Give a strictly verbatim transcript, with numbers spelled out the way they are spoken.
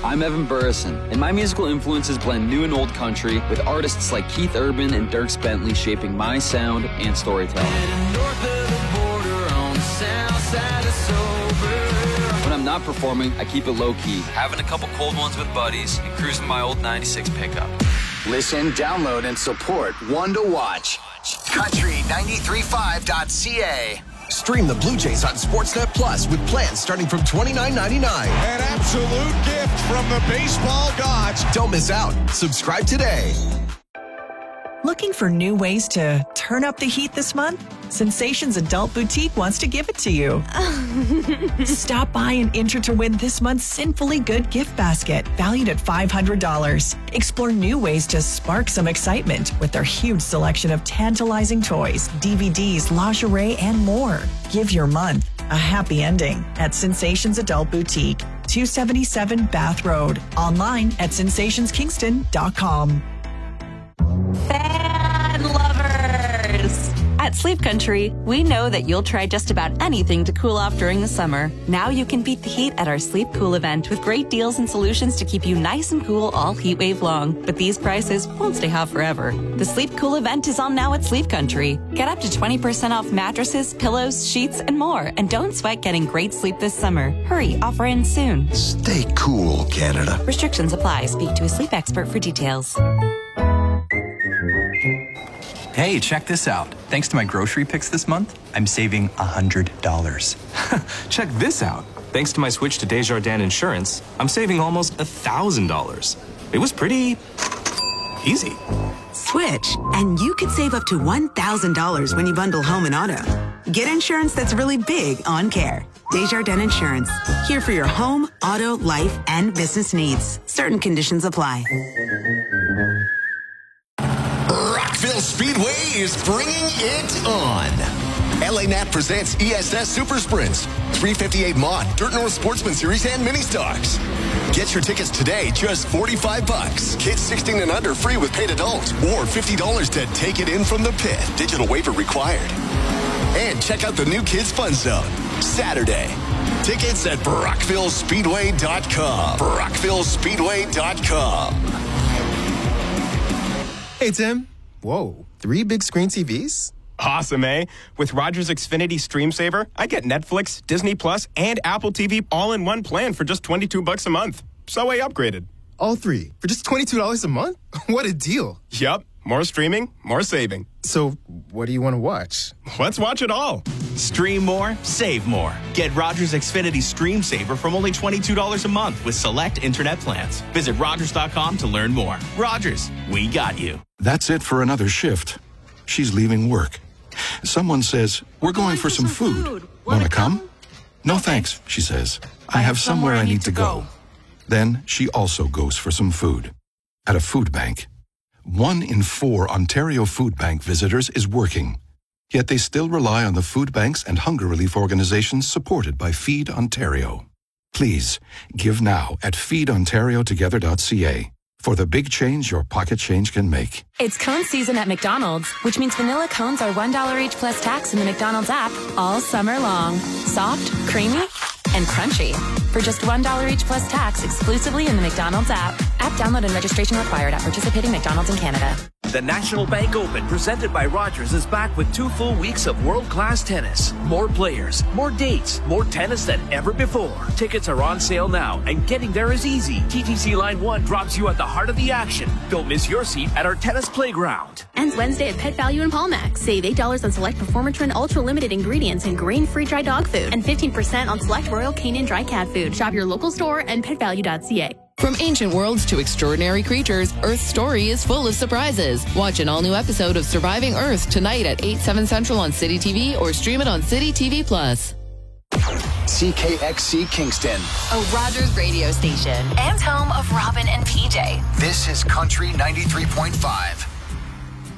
I'm Evan Burrison, and my musical influences blend new and old country with artists like Keith Urban and Dierks Bentley shaping my sound and storytelling. When I'm not performing, I keep it low-key, having a couple cold ones with buddies and cruising my old ninety-six pickup. Listen, download, and support One to Watch. country ninety-three point five dot c a. Stream the Blue Jays on Sportsnet Plus with plans starting from twenty-nine ninety-nine. An absolute gift from the baseball gods. Don't miss out. Subscribe today. Looking for new ways to turn up the heat this month? Sensations Adult Boutique wants to give it to you. Stop by and enter to win this month's Sinfully Good gift basket, valued at five hundred dollars. Explore new ways to spark some excitement with their huge selection of tantalizing toys, D V Ds, lingerie, and more. Give your month a happy ending at Sensations Adult Boutique, two seventy-seven Bath Road. Online at sensations kingston dot com. Fan lovers! At Sleep Country, we know that you'll try just about anything to cool off during the summer. Now you can beat the heat at our Sleep Cool event with great deals and solutions to keep you nice and cool all heat wave long. But these prices won't stay hot forever. The Sleep Cool event is on now at Sleep Country. Get up to twenty percent off mattresses, pillows, sheets, and more. And don't sweat getting great sleep this summer. Hurry, offer ends soon. Stay cool, Canada. Restrictions apply. Speak to a sleep expert for details. Hey, check this out. Thanks to my grocery picks this month, I'm saving one hundred dollars. Check this out. Thanks to my switch to Desjardins Insurance, I'm saving almost one thousand dollars. It was pretty easy. Switch, and you could save up to one thousand dollars when you bundle home and auto. Get insurance that's really big on care. Desjardins Insurance. Here for your home, auto, life, and business needs. Certain conditions apply. Rockville Speedway is bringing it on. L A N A T presents E S S Super Sprints, three fifty-eight Mod, Dirt North Sportsman Series, and Mini Stocks. Get your tickets today, just forty-five bucks. Kids sixteen and under free with paid adults, or fifty dollars to take it in from the pit. Digital waiver required. And check out the new Kids Fun Zone, Saturday. Tickets at brockville speedway dot com. brockville speedway dot com. Hey, Tim. Whoa, three big screen T Vs? Awesome, eh? With Rogers Xfinity Stream Saver, I get Netflix, Disney Plus, and Apple T V all in one plan for just twenty-two bucks a month. So I upgraded. All three for just twenty-two dollars a month? What a deal. Yup. More streaming, more saving. So what do you want to watch? Let's watch it all. Stream more, save more. Get Rogers Xfinity Stream Saver from only twenty-two dollars a month with select internet plans. Visit rogers dot com to learn more. Rogers, we got you. That's it for another shift. She's leaving work. Someone says, we're going for some food. Want to come? No thanks, she says. I have somewhere I need to go. Then she also goes for some food. At a food bank. One in four Ontario Food Bank visitors is working. Yet they still rely on the food banks and hunger relief organizations supported by Feed Ontario. Please, give now at feed ontario together dot c a for the big change your pocket change can make. It's cone season at McDonald's, which means vanilla cones are one dollar each plus tax in the McDonald's app all summer long. Soft, creamy, and crunchy. For just one dollar each plus tax exclusively in the McDonald's app. App download and registration required at participating McDonald's in Canada. The National Bank Open, presented by Rogers, is back with two full weeks of world-class tennis. More players, more dates, more tennis than ever before. Tickets are on sale now, and getting there is easy. T T C Line one drops you at the heart of the action. Don't miss your seat at our tennis playground. Ends Wednesday at Pet Value in Palmax. Save eight dollars on select Performatrin ultra-limited ingredients and grain-free dry dog food, and fifteen percent on select Royal Canin dry cat food. Shop your local store and pet value dot c a. From ancient worlds to extraordinary creatures, Earth's story is full of surprises. Watch an all-new episode of Surviving Earth tonight at eight, seven Central on City T V or stream it on City T V Plus. C K X C Kingston, a Rogers radio station and home of Robin and P J. This is Country ninety-three point five.